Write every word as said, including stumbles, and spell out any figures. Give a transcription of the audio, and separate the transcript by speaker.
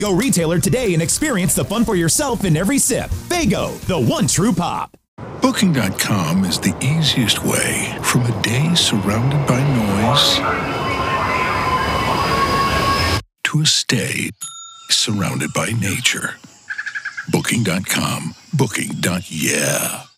Speaker 1: Go retailer today and experience the fun for yourself in every sip. Faygo, the one true pop.
Speaker 2: Booking dot com is the easiest way from a day surrounded by noise to a stay surrounded by nature. Booking dot com. Booking. Yeah.